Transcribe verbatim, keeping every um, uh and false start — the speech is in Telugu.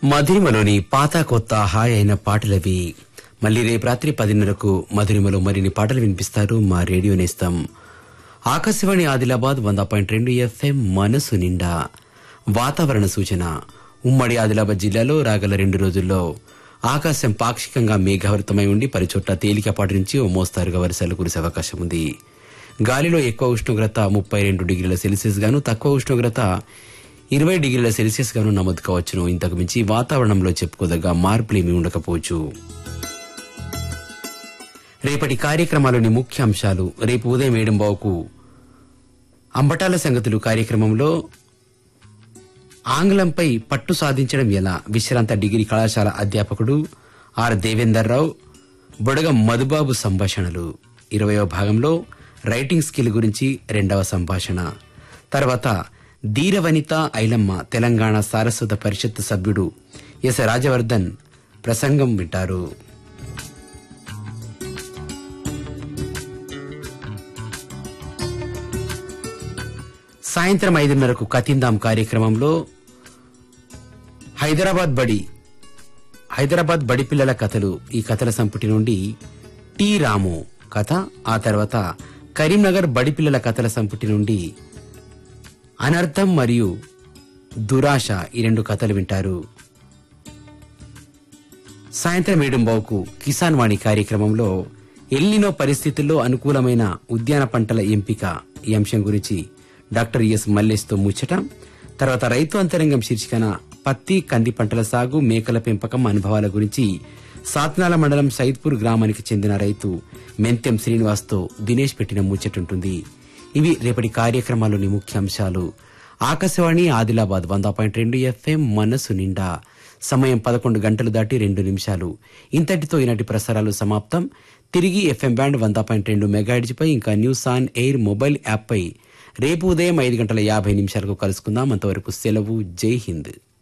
మధురిమలోని పాత కొత్త హాయ్ అయిన పాటలవి. మళ్ళీ రేపు రాత్రి పదిన్నరకు మధురిమలో మరిన్ని పాటలు వినిపిస్తారు మా రేడియో నేస్తం ఆకాశవాణి ఆదిలాబాద్ వంద పాయింట్ రెండు ఎఫ్ఎం మనసు నిండా. వాతావరణ సూచన. ఉమ్మడి ఆదిలాబాద్ జిల్లాలో రాగల రెండు రోజుల్లో ఆకాశం పాక్షికంగా మేఘావృతమై ఉండి పరిచోట్ల తేలికపాటి నుంచి ఓ మోస్తారుగా వర్షాలు కురిసే అవకాశం ఉంది. గాలిలో ఎక్కువ ఉష్ణోగ్రత ముప్పై రెండు డిగ్రీల సెల్సియస్ గాను, తక్కువ ఉష్ణోగ్రత ఇరవై డిగ్రీల సెల్సియస్ గాను నమోదు కావచ్చును. ఇంతకు మించి వాతావరణంలో చెప్పుకోదగ్గ మార్పులేమీ ఉండకపోవచ్చు. రేపటి కార్యక్రమాలోని ముఖ్యాంశాలు. రేపు ఉదయం ఏడుంబావుకు అంబటాల సంగతులు కార్యక్రమంలో ఆంగ్లంపై పట్టు సాధించడం ఎలా, విశ్రాంత డిగ్రీ కళాశాల అధ్యాపకుడు ఆర్ దేవేందర్ రావు బొడగ మధుబాబు సంభాషణలు. ఇరవయవ భాగంలో రైటింగ్ స్కిల్ గురించి రెండవ సంభాషణ. తర్వాత ధీరవనిత ఐలమ్మ తెలంగాణ సారస్వత పరిషత్ సభ్యుడు ఎస్ రాజవర్ధన్ ప్రసంగం వింటారు. సాయంత్రం ఐదున్నరకు కతిందాం కార్యక్రమంలో హైదరాబాద్ బడి హైదరాబాద్ బడి పిల్లల కథలు, ఈ కథల సంపుటి నుండి టి రాము కథ. ఆ తర్వాత కరీంనగర్ బడి పిల్లల కథల సంపుటి నుండి అనర్థం మరియు దురాశ, ఈ రెండు కథలు వింటారు. సాయంత్రం ఏడుంబావుకు కిసాన్ వాణి కార్యక్రమంలో ఎల్నినో పరిస్థితుల్లో అనుకూలమైన ఉద్యాన పంటల ఎంపిక, ఈ అంశం గురించి డాక్టర్ ఎస్ మల్లేష్తో ముచ్చట. తర్వాత రైతు అంతరంగం శీర్షికన పత్తి, కంది పంటల సాగు, మేకల పెంపకం అనుభవాల గురించి సాత్నాల మండలం సైద్పూర్ గ్రామానికి చెందిన రైతు మెంతెం శ్రీనివాస్తో దినేష్ పెట్టిన ముచ్చటుంటుంది. ఇవి రేపటి కార్యక్రమాల్లోని ముఖ్యాంశాలు. ఆకాశవాణి ఆదిలాబాద్ వంద పాయింట్ రెండు ఎఫ్ఎం మనసు నిండా. సమయం పదకొండు గంటలు దాటి రెండు నిమిషాలు. ఇంతటితో ఈనాటి ప్రసారాలు సమాప్తం. తిరిగి ఎఫ్ఎం బ్యాండ్ వంద పాయింట్ రెండు మెగాహెర్ట్జ్ పై ఇంకా news on air mobile app పై రేపు ఉదయం ఐదు గంటల యాభై నిమిషాలకు కలుసుకుందాం. అంతవరకు సెలవు. జై హింద్.